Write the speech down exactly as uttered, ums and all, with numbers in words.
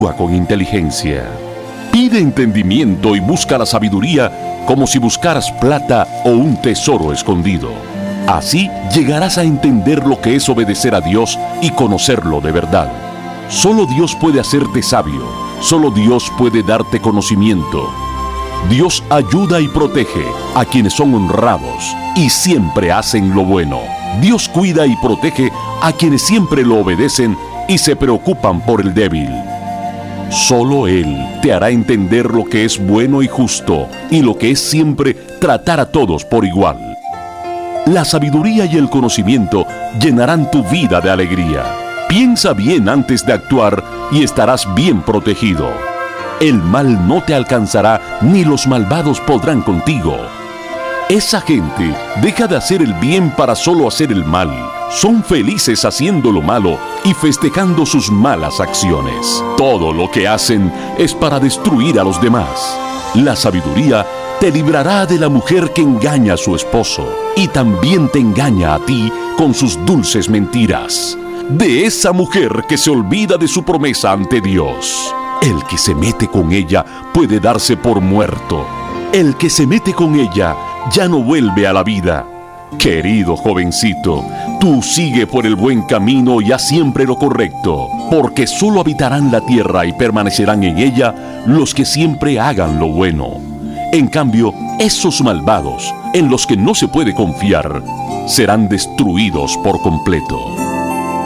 con inteligencia. Pide entendimiento y busca la sabiduría como si buscaras plata o un tesoro escondido. Así llegarás a entender lo que es obedecer a Dios y conocerlo de verdad. Solo Dios puede hacerte sabio. Solo Dios puede darte conocimiento. Dios ayuda y protege a quienes son honrados y siempre hacen lo bueno. Dios cuida y protege a quienes siempre lo obedecen y se preocupan por el débil. Solo Él te hará entender lo que es bueno y justo y lo que es siempre tratar a todos por igual. La sabiduría y el conocimiento llenarán tu vida de alegría. Piensa bien antes de actuar y estarás bien protegido. El mal no te alcanzará ni los malvados podrán contigo. Esa gente deja de hacer el bien para solo hacer el mal. Son felices haciendo lo malo y festejando sus malas acciones. Todo lo que hacen es para destruir a los demás. La sabiduría te librará de la mujer que engaña a su esposo y también te engaña a ti con sus dulces mentiras. De esa mujer que se olvida de su promesa ante Dios. El que se mete con ella puede darse por muerto. El que se mete con ella ya no vuelve a la vida. Querido jovencito, tú sigue por el buen camino y haz siempre lo correcto, porque solo habitarán la tierra y permanecerán en ella los que siempre hagan lo bueno. En cambio, esos malvados, en los que no se puede confiar, serán destruidos por completo.